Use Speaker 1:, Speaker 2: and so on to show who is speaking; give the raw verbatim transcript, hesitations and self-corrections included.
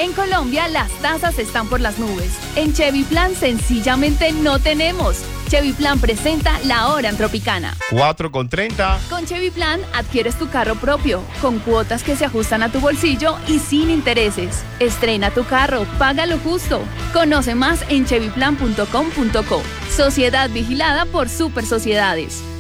Speaker 1: En Colombia las tasas están por las nubes. En Chevy Plan sencillamente no tenemos. Chevy Plan presenta La Hora en Tropicana.
Speaker 2: cuatro con treinta.
Speaker 1: Con Chevy Plan adquieres tu carro propio, con cuotas que se ajustan a tu bolsillo y sin intereses. Estrena tu carro, paga lo justo. Conoce más en chevy plan punto com punto co. Sociedad vigilada por Super Sociedades.